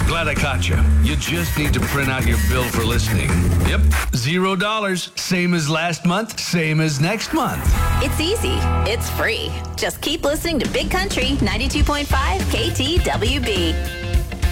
Glad I caught you. You just need to print out your bill for listening. Yep, $0. Same as last month, same as next month. It's easy. It's free. Just keep listening to Big Country 92.5 KTWB.